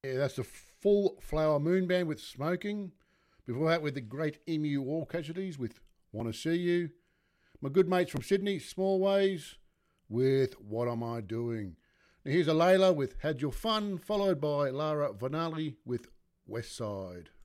Yeah, that's the Full Flower Moon Band with Smoking. Before that, with the Great Emu War Casualties with Wanna See You. My good mates from Sydney, Small Ways, with What Am I Doing? Now here's a Layla with Had Your Fun, followed by Lara Vanali with West Side.